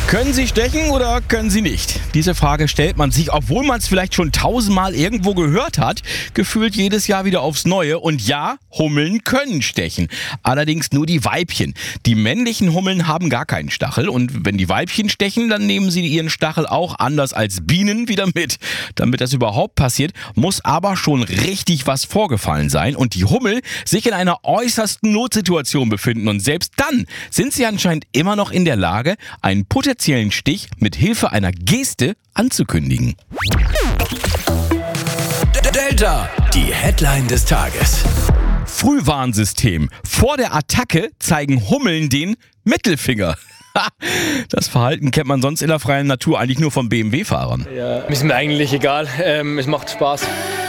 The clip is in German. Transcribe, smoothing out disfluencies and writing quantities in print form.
Können Sie stechen oder können Sie nicht? Diese Frage stellt man sich, obwohl man es vielleicht schon 1000-mal irgendwo gehört hat, gefühlt jedes Jahr wieder aufs Neue. Und ja, Hummeln können stechen. Allerdings nur die Weibchen. Die männlichen Hummeln haben gar keinen Stachel. Und wenn die Weibchen stechen, dann nehmen sie ihren Stachel auch anders als Bienen wieder mit. Damit das überhaupt passiert, muss aber schon richtig was vorgefallen sein und die Hummel sich in einer äußersten Notsituation befinden. Und selbst dann sind sie anscheinend immer noch in der Lage, einen potenziellen Stich mit Hilfe einer Geste anzukündigen. Delta, die Headline des Tages. Frühwarnsystem. Vor der Attacke zeigen Hummeln den Mittelfinger. Das Verhalten kennt man sonst in der freien Natur eigentlich nur von BMW-Fahrern. Ja, ist mir eigentlich egal. Es macht Spaß.